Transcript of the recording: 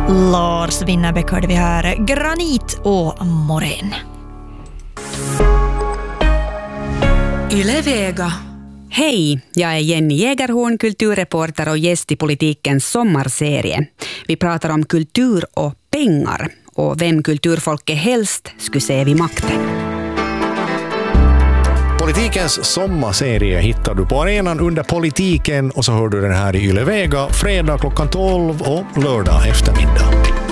Lars Winnerbäck hörde vi här. Granit och Morén. Yle Vega. Hej, jag är Jenny Jägerhorn, kulturreporter och gäst i Politikens sommarserie. Vi pratar om kultur och pengar och vem kulturfolket helst skulle se vid makten. Politikens sommarserie hittar du på arenan under Politiken och så hör du den här i Yle Vega fredag klockan 12 och lördag eftermiddag.